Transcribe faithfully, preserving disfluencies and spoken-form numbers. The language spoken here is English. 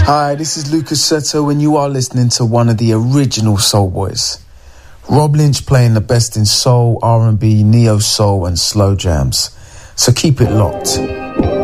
Hi, this is Lucas Seto, and you are listening to one of the original Soul Boys. Rob Lynch playing the best in soul, R and B, neo soul, and slow jams. So keep it locked.